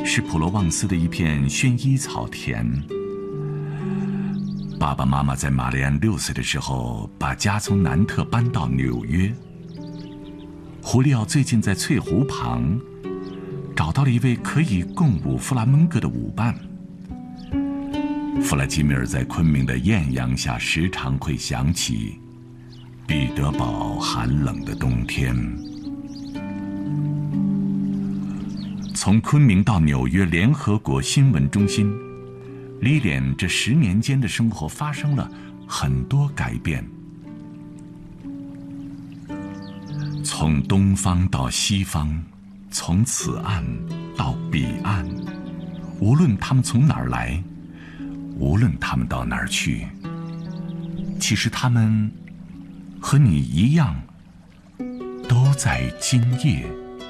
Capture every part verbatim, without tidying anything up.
是普罗旺斯的一片薰衣草田。爸爸妈妈在玛丽安六岁的时候把家从南特搬到纽约。胡利奥最近在翠湖旁找到了一位可以共舞弗拉门戈的舞伴。弗拉基米尔在昆明的艳阳下时常会想起彼得堡寒冷的冬天。从昆明到纽约联合国新闻中心，莉莲这十年间的生活发生了很多改变。从东方到西方，从此岸到彼岸，无论他们从哪儿来，无论他们到哪儿去，其实他们和你一样，都在今夜，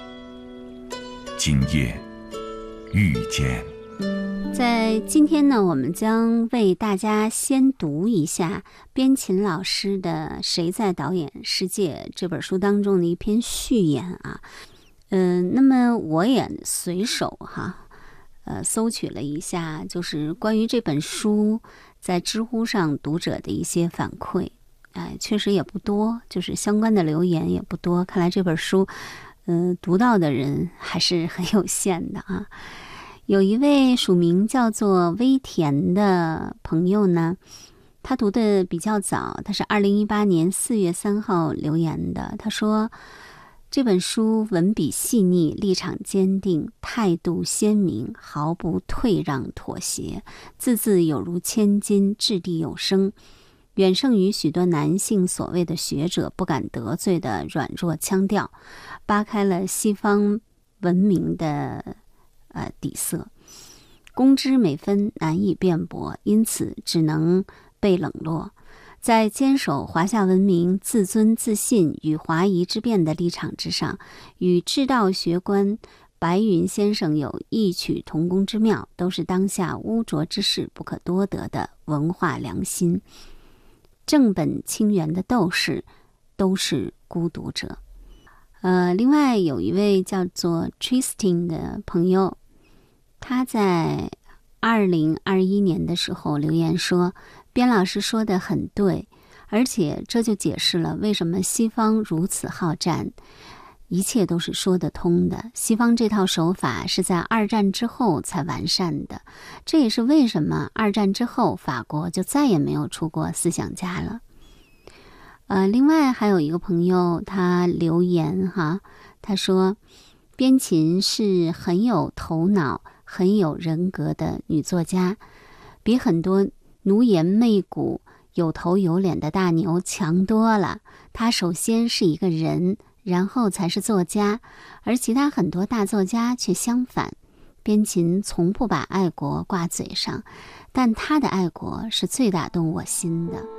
今夜遇见。 在今天呢，我们将为大家先读一下边琴老师的《谁在导演世界》这本书当中的一篇序言啊。嗯、呃，那么我也随手哈，呃，搜取了一下，就是关于这本书在知乎上读者的一些反馈，哎，确实也不多，就是相关的留言也不多。看来这本书，嗯、呃，读到的人还是很有限的啊。有一位署名叫做微甜的朋友呢，他读的比较早，他是二零一八年四月三号留言的。他说，这本书文笔细腻，立场坚定，态度鲜明，毫不退让妥协，字字有如千金，掷地有声，远胜于许多男性所谓的学者不敢得罪的软弱腔调，扒开了西方文明的呃底色，公知每分难以辩驳，因此只能被冷落。在坚守华夏文明自尊自信与华夷之辩的立场之上，与智道学官白云先生有异曲同工之妙，都是当下污浊之士不可多得的文化良心。正本清源的斗士都是孤独者。呃，另外有一位叫做 Tristan 的朋友，他在二零二一年的时候留言说，边老师说的很对，而且这就解释了为什么西方如此好战，一切都是说得通的。西方这套手法是在二战之后才完善的，这也是为什么二战之后法国就再也没有出过思想家了。呃，另外还有一个朋友他留言哈，他说边琴是很有头脑很有人格的女作家，比很多奴颜媚骨有头有脸的大牛强多了。她首先是一个人，然后才是作家，而其他很多大作家却相反。边琴从不把爱国挂嘴上，但她的爱国是最打动我心的。